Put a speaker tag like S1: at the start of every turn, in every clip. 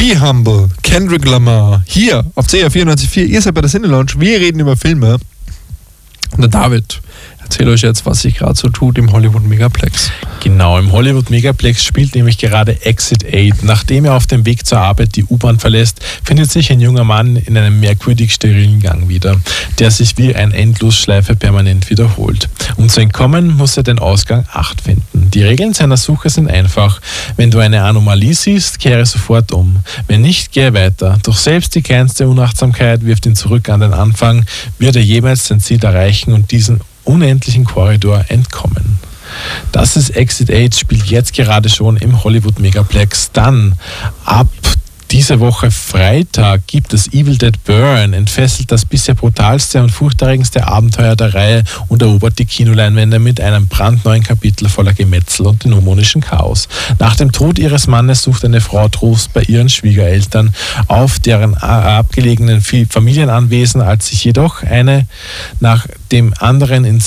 S1: Be Humble, Kendrick Lamar, hier auf CR 94.4. Ihr seid bei der Cine Lounge. Wir reden über Filme. Und der David erzählt euch jetzt, was sich gerade so tut im Hollywood Megaplex.
S2: Genau, im Hollywood Megaplex spielt nämlich gerade Exit 8. Nachdem er auf dem Weg zur Arbeit die U-Bahn verlässt, findet sich ein junger Mann in einem merkwürdig sterilen Gang wieder, der sich wie eine Endlosschleife permanent wiederholt. Um zu entkommen, muss er den Ausgang 8 finden. Die Regeln seiner Suche sind einfach. Wenn du eine Anomalie siehst, kehre sofort um. Wenn nicht, gehe weiter. Doch selbst die kleinste Unachtsamkeit wirft ihn zurück an den Anfang, wird er jemals sein Ziel erreichen und diesen unendlichen Korridor entkommen. Das ist Exit 8, spielt jetzt gerade schon im Hollywood Megaplex. Dann ab diese Woche Freitag gibt es Evil Dead Burn, entfesselt das bisher brutalste und furchterregendste Abenteuer der Reihe und erobert die Kinoleinwände mit einem brandneuen Kapitel voller Gemetzel und dämonischen Chaos. Nach dem Tod ihres Mannes sucht eine Frau Trost bei ihren Schwiegereltern auf deren abgelegenen Familienanwesen, als sich jedoch eine nach dem anderen in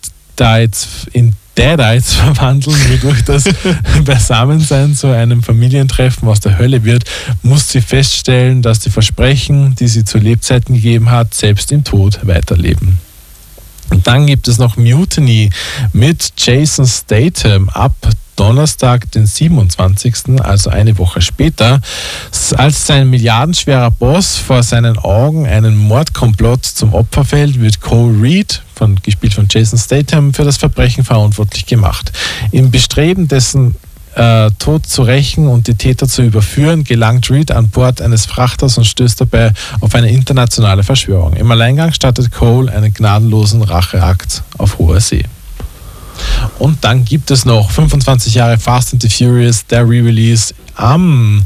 S2: Deadites verwandeln, wodurch das Beisammensein zu einem Familientreffen aus der Hölle wird, muss sie feststellen, dass die Versprechen, die sie zu Lebzeiten gegeben hat, selbst im Tod weiterleben. Und dann gibt es noch Mutiny mit Jason Statham ab Donnerstag, den 27., also eine Woche später, als sein milliardenschwerer Boss vor seinen Augen einen Mordkomplott zum Opfer fällt, wird Cole Reed, gespielt von Jason Statham, für das Verbrechen verantwortlich gemacht. Im Bestreben, dessen Tod zu rächen und die Täter zu überführen, gelangt Reed an Bord eines Frachters und stößt dabei auf eine internationale Verschwörung. Im Alleingang startet Cole einen gnadenlosen Racheakt auf hoher See. Und dann gibt es noch 25 Jahre Fast and the Furious, der Re-Release ab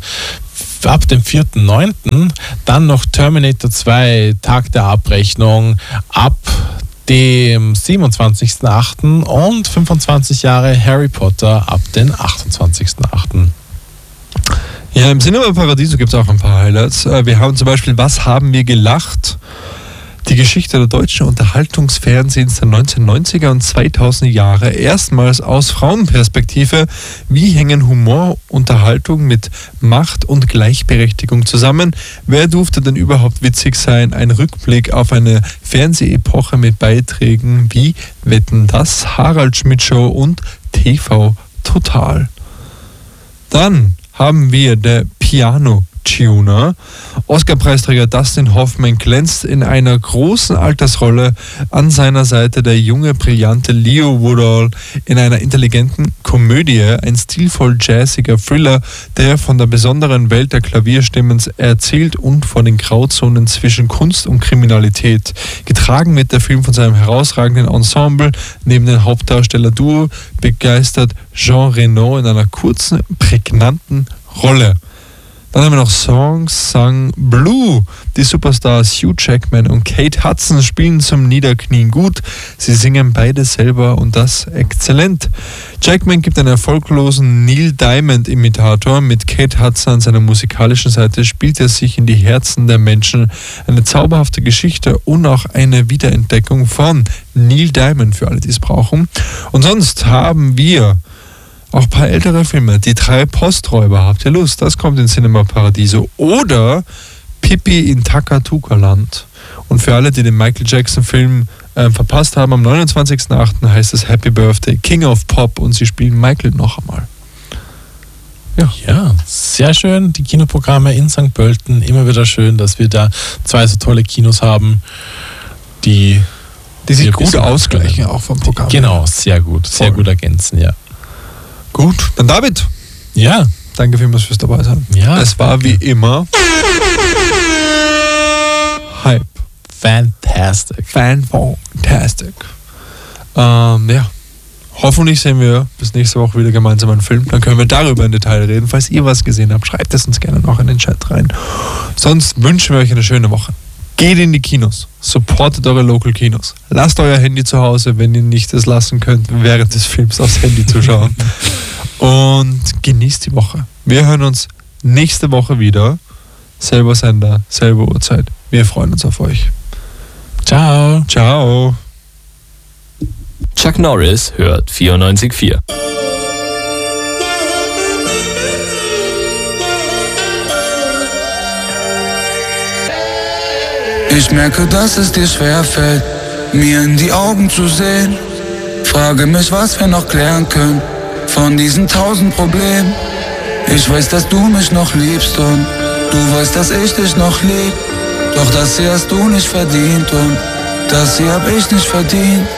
S2: dem 4.9. Dann noch Terminator 2, Tag der Abrechnung ab dem 27.8. und 25 Jahre Harry Potter ab dem 28.8.
S1: Ja, im Cinema Paradiso gibt es auch ein paar Highlights. Wir haben zum Beispiel Was haben wir gelacht? Die Geschichte der deutschen Unterhaltungsfernsehens der 1990er und 2000er Jahre, erstmals aus Frauenperspektive. Wie hängen Humor, Unterhaltung mit Macht und Gleichberechtigung zusammen? Wer durfte denn überhaupt witzig sein? Ein Rückblick auf eine Fernsehepoche mit Beiträgen wie Wetten, das, Harald Schmidt Show und TV Total. Dann haben wir der Piano-Tuner. Oscar-Preisträger Dustin Hoffman glänzt in einer großen Altersrolle. An seiner Seite der junge, brillante Leo Woodall in einer intelligenten Komödie, ein stilvoll jazziger Thriller, der von der besonderen Welt der Klavierstimmen erzählt und von den Grauzonen zwischen Kunst und Kriminalität. Getragen wird der Film von seinem herausragenden Ensemble. Neben dem Hauptdarsteller-Duo begeistert Jean Reno in einer kurzen, prägnanten Rolle. Dann haben wir noch Songs Sung Blue. Die Superstars Hugh Jackman und Kate Hudson spielen zum Niederknien gut. Sie singen beide selber und das exzellent. Jackman gibt einen erfolglosen Neil Diamond-Imitator. Mit Kate Hudson an seiner musikalischen Seite spielt er sich in die Herzen der Menschen. Eine zauberhafte Geschichte und auch eine Wiederentdeckung von Neil Diamond für alle, die es brauchen. Und sonst haben wir auch ein paar ältere Filme. Die 3 Posträuber. Habt ihr Lust? Das kommt in Cinema Paradiso. Oder Pippi in Takatuka-Land. Und für alle, die den Michael Jackson-Film verpasst haben, am 29.08. heißt es Happy Birthday, King of Pop, und sie spielen Michael noch einmal.
S2: Ja, sehr schön. Die Kinoprogramme in St. Pölten. Immer wieder schön, dass wir da 2 so tolle Kinos haben, die
S1: sich gut ausgleichen, auch vom Programm.
S2: Genau, sehr gut. Sehr gut ergänzen, ja.
S1: Gut, dann David.
S2: Ja.
S1: Danke vielmals fürs dabei sein.
S2: Ja.
S1: Es war wie immer Hype.
S2: Fantastic.
S1: Ja. Hoffentlich sehen wir bis nächste Woche wieder gemeinsam einen Film. Dann können wir darüber in Detail reden. Falls ihr was gesehen habt, schreibt es uns gerne noch in den Chat rein. Sonst wünschen wir euch eine schöne Woche. Geht in die Kinos, supportet eure Local Kinos. Lasst euer Handy zu Hause, wenn ihr nicht es lassen könnt, während des Films aufs Handy zu schauen. Und genießt die Woche. Wir hören uns nächste Woche wieder. Selber Sender, selbe Uhrzeit. Wir freuen uns auf euch.
S2: Ciao.
S1: Ciao.
S3: Chuck Norris hört 94.4.
S4: Ich merke, dass es dir schwerfällt, mir in die Augen zu sehen. Frage mich, was wir noch klären können von diesen 1000 Problemen. Ich weiß, dass du mich noch liebst und du weißt, dass ich dich noch lieb. Doch das hier hast du nicht verdient und das hier hab ich nicht verdient.